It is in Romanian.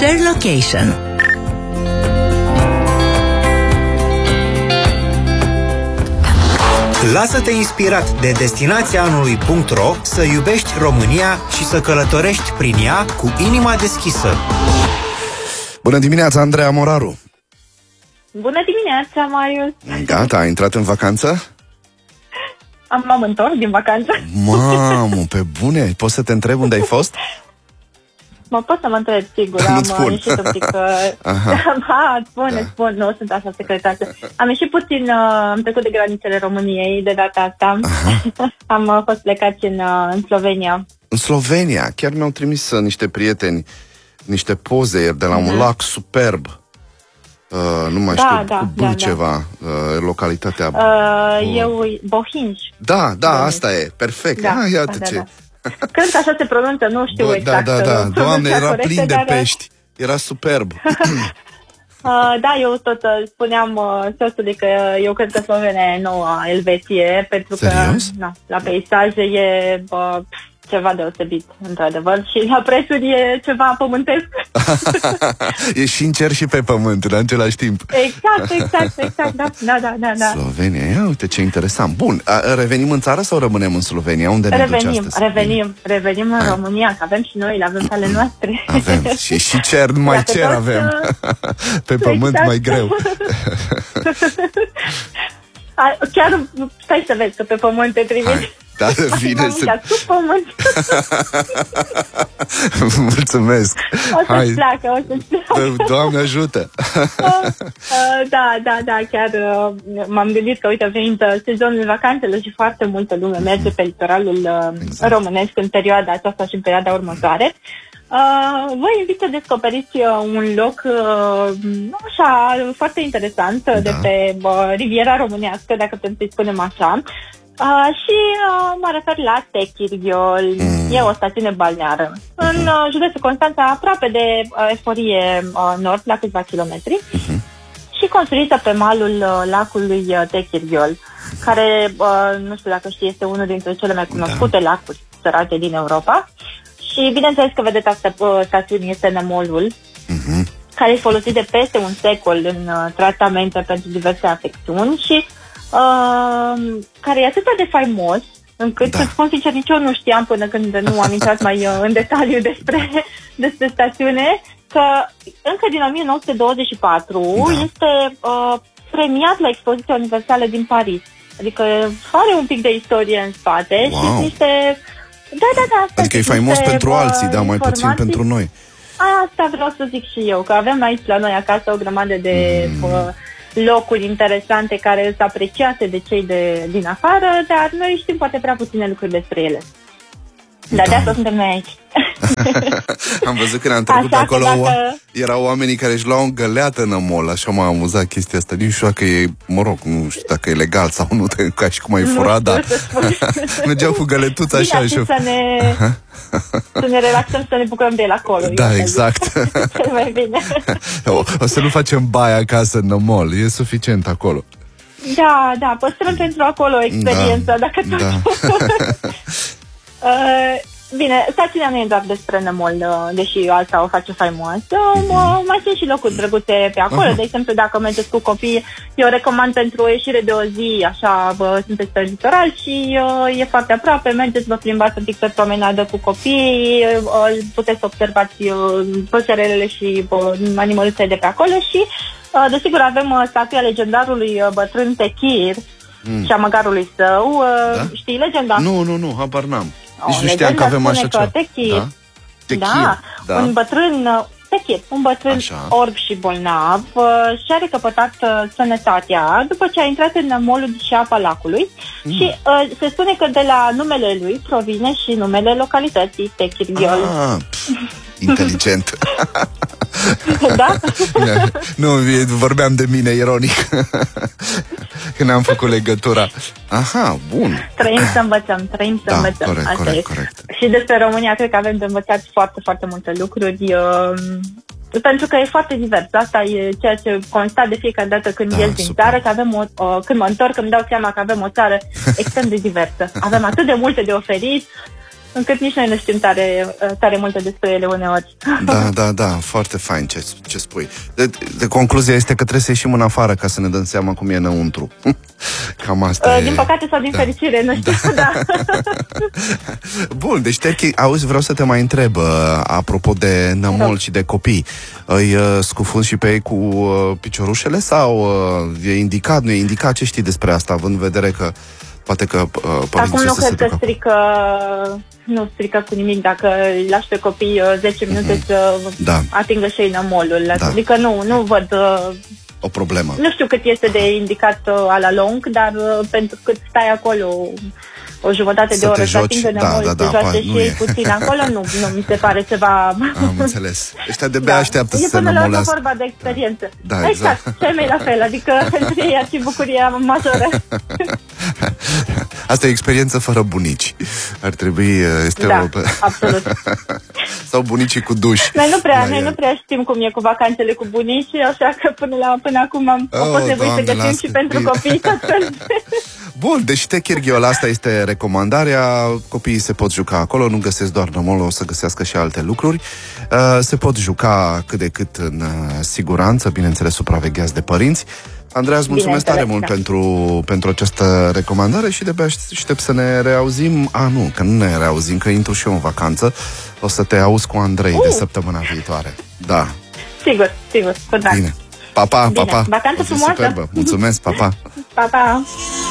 Share location. Lasă-te inspirat de destinația anului.ro să iubești România și să călătorești prin ea cu inima deschisă. Bună dimineața, Andreea Moraru! Bună dimineața, Marius! Gata, ai intrat în vacanță? M-am întors din vacanță. Mamă, pe bune! Poți să te întreb unde ai fost? Pot să mă întreb, sigur. Am ieșit un pic... spun, nu sunt așa secretară. Am ieșit puțin, am trecut de granițele României de data asta. Am fost plecați în Slovenia. În Slovenia? Chiar mi-au trimis niște prieteni niște poze ieri de la un lac superb. Nu mai știu, ceva, localitatea... Bohinj. Da, asta e, perfect. Iată ce... Cred că așa se pronunță, nu știu exact. Da. Doamne, era plin de pești. Era superb. Eu tot spuneam soțului că eu cred că Slovenia e noua Elveție, pentru că la peisaje e ceva deosebit, într-adevăr, și la prețuri e ceva pământesc. E și în cer și pe pământ, în același timp. Exact, da. Slovenia, ia uite ce interesant. Bun, revenim în țară sau rămânem în Slovenia? Unde ne duce astăzi? Revenim în România, că avem și noi, le avem pe ale noastre. Avem, și cer, mai cer avem. Pe pământ mai greu. Chiar stai să vezi că pe pământ te trimit. Da, vine să... Mulțumesc. O să-ți placă. Doamne ajută. Da, chiar m-am gândit că, uite, venind sezonul vacanțelor și foarte multă lume merge pe litoralul românesc în perioada aceasta și în perioada următoare. Vă invit să descoperiți un loc așa foarte interesant de pe riviera românească, dacă putem să-i spunem așa. Și mă refer la Techirghiol. E o stațiune balneară în județul Constanța, aproape de Eforie Nord, la câțiva kilometri, și construită pe malul lacului Techirghiol, care, nu știu dacă știi, este unul dintre cele mai cunoscute lacuri sărace din Europa. Și bineînțeles că vedeți, stațiunea este nemolul, care e folosit de peste un secol în tratamente pentru diverse afecțiuni și care e atât de faimos, încât, să spun sincer, nici eu nu știam până când nu am intrat mai în detaliu despre stațiune, că încă din 1924 este premiat la Expoziția Universală din Paris. Adică are un pic de istorie în spate și niște... Da. Adică e faimos pentru alții, mai puțin pentru noi. Asta vreau să zic și eu, că avem aici la noi acasă o grămadă de locuri interesante care sunt apreciate de cei din afară, dar noi știm poate prea puține lucruri despre ele. Dar de asta suntem noi aici. Am văzut când am trecut acolo, erau oamenii care își luau în găleată nămol, așa m-a amuzat chestia asta. Nici știu dacă e, nu știu dacă e legal sau nu, ca și cum ai furat, dar mergeau cu găletuța așa. Bine, să ne relaxăm, să ne bucurăm de el acolo. Da, exact. Cel mai bine. O să nu facem baie acasă în nămol, e suficient acolo. Da, păstrăm pentru acolo experiența, dacă tot. Bine, stațiunea nu e doar despre nămol, deși asta o face faimoasă. Mai sunt și locuri drăguțe pe acolo. De exemplu, dacă mergeți cu copii, eu recomand pentru o ieșire de o zi, așa, sunteți pe litoral și e foarte aproape, mergeți, vă plimbați un pic pe promenadă cu copii, puteți să observați păsărelele și animăluțe de pe acolo și, desigur, avem statuia legendarului bătrân Techir și a măgarului său. Știi legenda? Nu, habar n-am. Nici nu știam că avem așa ceva. Un bătrân orb și bolnav și-a recăpătat sănătatea după ce a intrat în molul și apa lacului și se spune că de la numele lui provine și numele localității Techirghiol. Inteligent. Da? Nu, vorbeam de mine ironic. Când am făcut legătura. Aha, bun. Trăim să învățăm. Corect. Și despre România cred că avem de învățat foarte, foarte multe lucruri. Pentru că e foarte divers. Asta e ceea ce constat de fiecare dată când ies din țară, că avem când mă întorc îmi dau seama că avem o țară extrem de diversă. Avem atât de multe de oferit, încât nici noi nu știm tare multe despre ele uneori. Da, foarte fain ce spui. De concluzia este că trebuie să ieșim în afară ca să ne dăm seama cum e înăuntru. Cam asta din păcate sau din fericire, nu știu, da. Bun, deci auzi, vreau să te mai întreb, apropo de nămol și de copii, îi scufunzi și pe ei cu piciorușele sau e indicat, nu e indicat? Ce știi despre asta, având în vedere că poate că acum nu cred că strică cu nimic dacă îi lași pe copii 10 minute să atingă și ei nămolul. Da. Adică nu văd o problemă. Nu știu cât este de indicat a la lung, dar pentru cât stai acolo o jumătate de oră să atingă nămolul, să joace și ei puțin acolo, nu mi se pare ceva... Am înțeles. Ăștia de-abia așteaptă să se nămolească. E până la urmă vorba de experiență. Da, exact. Și ai mei la fel, adică pentru ei ar fi bucuria majoră. Asta e experiență fără bunici. Ar trebui... absolut. Sau bunicii cu duș. Noi nu prea știm cum e cu vacanțele cu bunicii, așa că până acum am fost nevoit să găsim și pentru copii. Bun, deci Techirghiol, asta este recomandarea. Copiii se pot juca acolo, nu găsesc doar nămolul, o să găsească și alte lucruri. Se pot juca cât de cât în siguranță, bineînțeles supravegheați de părinți. Andreea, îți mulțumesc tare mult pentru această recomandare și de-abia aștept să ne reauzim. Că nu ne reauzim, că intru și eu în vacanță. O să te auzi cu Andrei de săptămâna viitoare. Da. Sigur, cu drag. Bine. Pa. Vacanță frumoasă. Superbă. Mulțumesc, pa. Pa.